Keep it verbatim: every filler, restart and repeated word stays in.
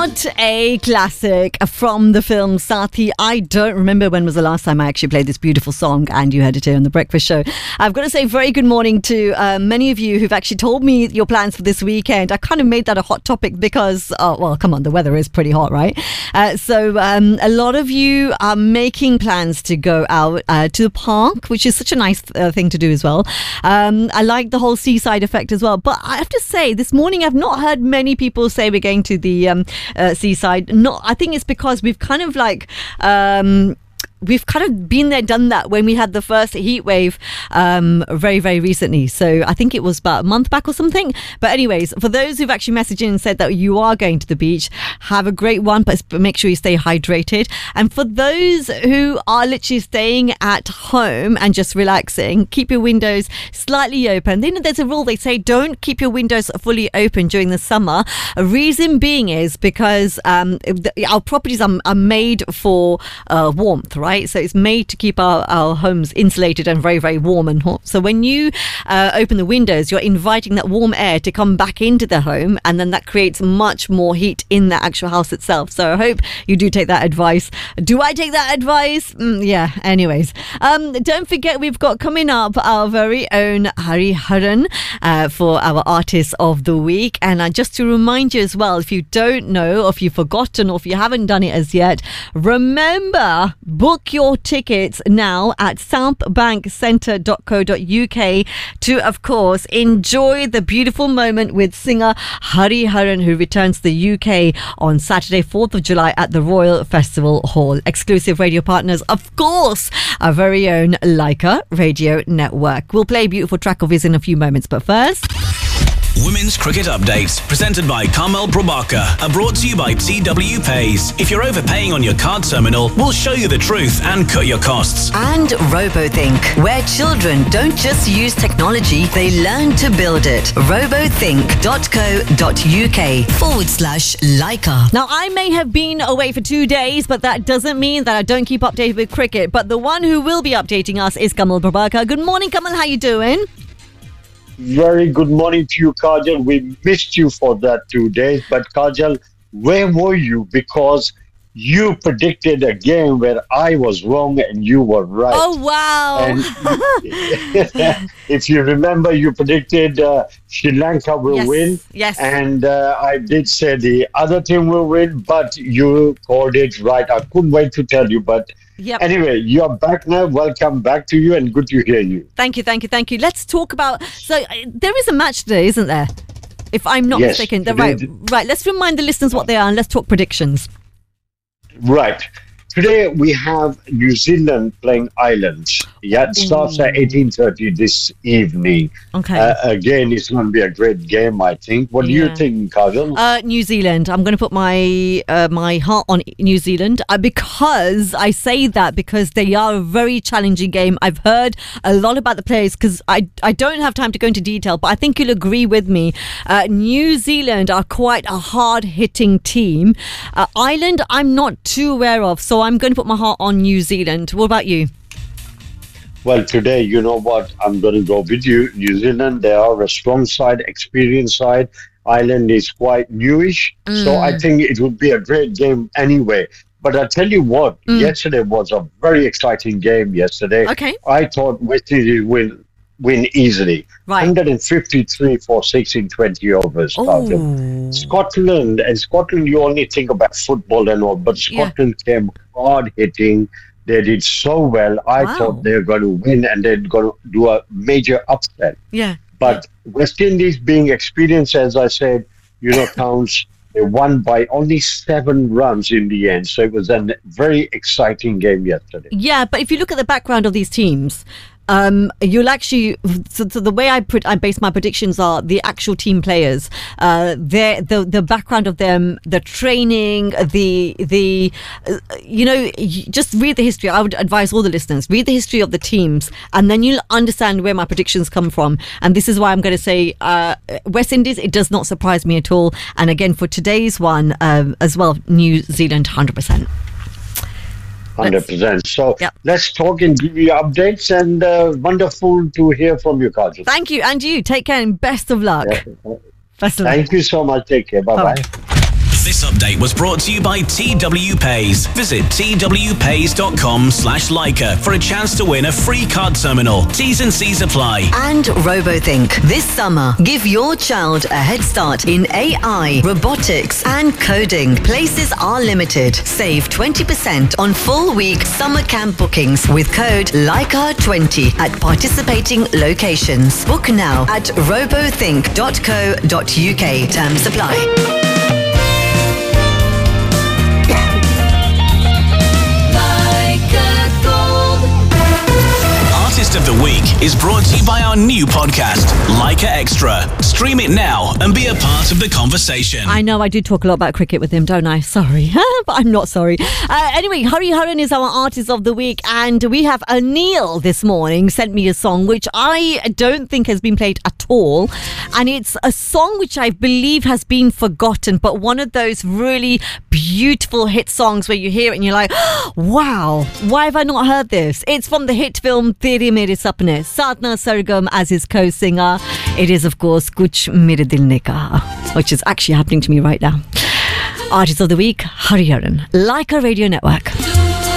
What a classic from the film Saathi. I don't remember when was the last time I actually played this beautiful song, and you heard it here on The Breakfast Show. I've got to say very good morning to uh, many of you who've actually told me your plans for this weekend. I kind of made that a hot topic because, uh, well, come on, the weather is pretty hot, right? Uh, so um, a lot of you are making plans to go out uh, to the park, which is such a nice uh, thing to do as well. Um, I like the whole seaside effect as well. But I have to say, this morning I've not heard many people say we're going to the um, uh, seaside. Not, I think it's because we've kind of like um, we've kind of been there, done that when we had the first heat wave um, very, very recently. So I think it was about a month back or something. But anyways, for those who've actually messaged in and said that you are going to the beach, have a great one, but make sure you stay hydrated. And for those who are literally staying at home and just relaxing, keep your windows slightly open. Then there's a rule, they say don't keep your windows fully open during the summer. A reason being is because um, the, our properties are, are made for uh, warmth, right? Right? So it's made to keep our, our homes insulated and very, very warm and hot. So when you uh, open the windows, you're inviting that warm air to come back into the home, and then that creates much more heat in the actual house itself. So I hope you do take that advice. Do I take that advice? Mm, yeah, anyways. Um, don't forget, we've got coming up our very own Hariharan uh, for our Artist of the Week. And uh, just to remind you as well, if you don't know, or if you've forgotten, or if you haven't done it as yet, remember, book your tickets now at south bank centre dot co dot uk to, of course, enjoy the beautiful moment with singer Hariharan, who returns to the U K on Saturday, fourth of July at the Royal Festival Hall. Exclusive radio partners, of course, our very own Leica Radio Network. We'll play a beautiful track of his in a few moments, but first... Women's Cricket Updates, presented by Kamal Prabhakar, are brought to you by T W Pays. If you're overpaying on your card terminal, we'll show you the truth and cut your costs. And RoboThink, where children don't just use technology, they learn to build it. robothink dot co dot uk forward slash Leica. Now, I may have been away for two days, but that doesn't mean that I don't keep updated with cricket. But the one who will be updating us is Kamal Prabhakar. Good morning, Kamal. How you doing? Very good morning to you, Kajal. We missed you for that two days. But, Kajal, where were you? Because you predicted a game where I was wrong and you were right. Oh, wow. And if you remember, you predicted uh, Sri Lanka will yes, win. Yes. And uh, I did say the other team will win, but you called it right. I couldn't wait to tell you, but... Yep. Anyway, you're back now. Welcome back to you and good to hear you. Thank you, thank you, thank you. Let's talk about... So, uh, there is a match today, isn't there? If I'm not yes, mistaken. Right, right. Let's remind the listeners what they are and let's talk predictions. Right. Today we have New Zealand playing Ireland. Yeah, it starts Ooh. at eighteen thirty this evening. Okay. Uh, again, it's going to be a great game, I think. What yeah. do you think, Kajal? Uh, New Zealand. I'm going to put my uh, my heart on New Zealand uh, because I say that because they are a very challenging game. I've heard a lot about the players because I, I don't have time to go into detail, but I think you'll agree with me. Uh, New Zealand are quite a hard-hitting team. Uh, Ireland, I'm not too aware of, so I'm going to put my heart on New Zealand. What about you? Well, today, you know what? I'm going to go with you. New Zealand, they are a strong side, experienced side. Ireland is quite newish. Mm. So I think it would be a great game anyway. But I tell you what, mm. yesterday was a very exciting game yesterday. Okay. I thought West Indies will win easily. Right. one hundred fifty-three for six in twenty overs. Oh. Scotland, and Scotland, you only think about football and all, but Scotland yeah. came hard hitting. They did so well. I wow. thought they were going to win and they're going to do a major upset. Yeah. But West Indies, being experienced, as I said, you know, counts. They won by only seven runs in the end. So it was a very exciting game yesterday. Yeah, but if you look at the background of these teams, Um, you'll actually, so, so the way I put, I base my predictions are the actual team players, uh, their, the the background of them, the training, the the, uh, you know, just read the history. I would advise all the listeners, read the history of the teams, and then you'll understand where my predictions come from. And this is why I'm going to say uh, West Indies. It does not surprise me at all. And again, for today's one um, as well, New Zealand, one hundred percent. one hundred percent. So yep. let's talk and give you updates, and uh, wonderful to hear from you, Kajal. Thank you, and you. Take care and best of luck. Yeah. Best of luck. Thank you so much. Take care. Bye-bye. Bye-bye. This update was brought to you by T W Pays. Visit twpays.com slash Leica for a chance to win a free card terminal. T's and C's apply. And RoboThink. This summer, give your child a head start in A I, robotics and coding. Places are limited. Save twenty percent on full week summer camp bookings with code Leica twenty at participating locations. Book now at robothink dot co dot uk. Terms apply. Artist of the Week is brought to you by our new podcast, Leica Extra. Stream it now and be a part of the conversation. I know I do talk a lot about cricket with him, don't I? Sorry, but I'm not sorry. Uh, anyway, Hariharan is our Artist of the Week, and we have Anil this morning sent me a song which I don't think has been played at all, and it's a song which I believe has been forgotten, but one of those really beautiful hit songs where you hear it and you're like, wow, why have I not heard this? It's from the hit film Tere Mere Sapne. Sadhna Sargam as his co-singer. It is, of course, Kuch Mere Dil Ne Kaha, which is actually happening to me right now. Artist of the Week, Hariharan. Leica Radio Network.